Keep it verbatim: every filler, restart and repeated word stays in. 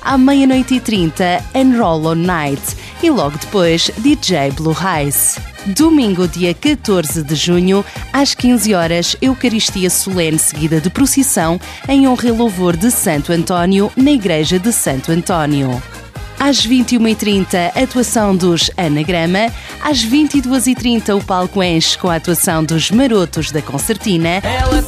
À meia-noite e trinta, Enroll on Night e logo depois D J Blue Eyes. Domingo, dia catorze de junho, às quinze horas, Eucaristia Solene seguida de procissão em honra e louvor de Santo António na Igreja de Santo António. Às vinte e uma e trinta, atuação dos Anagrama. Às vinte e duas e trinta, o palco enche com a atuação dos Marotos da Concertina. Ela